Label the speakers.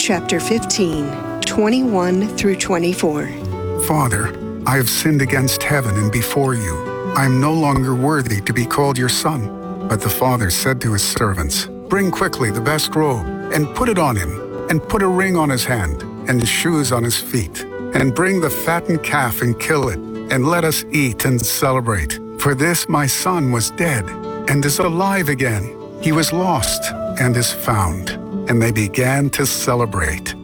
Speaker 1: chapter 15, 21 through 24.
Speaker 2: Father, I have sinned against heaven and before you. I am no longer worthy to be called your son. But the father said to his servants, Bring quickly the best robe, and put it on him, and put a ring on his hand, and shoes on his feet. And bring the fattened calf and kill it, and let us eat and celebrate. For this my son was dead, and is alive again. He was lost, and is found. And they began to celebrate.